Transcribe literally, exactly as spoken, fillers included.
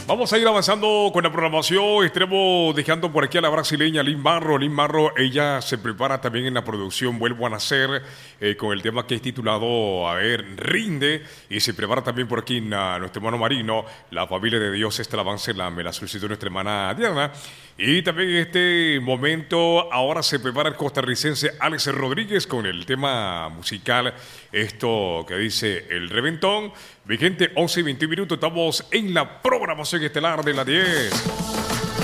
Vamos a ir avanzando con la programación. Estaremos dejando por aquí a la brasileña Lynn Marro. Lynn Marro, ella se prepara también en la producción Vuelvo a Nacer, eh, con el tema que es titulado, a ver, Rinde. Y se prepara también por aquí a nuestro hermano Marino, La Familia de Dios, este avance la, me la solicitó nuestra hermana Diana. Y también en este momento, ahora se prepara el costarricense Alex Rodríguez con el tema musical, esto que dice El Reventón. Mi gente, once y veintiún minutos, estamos en la programación estelar de la diez.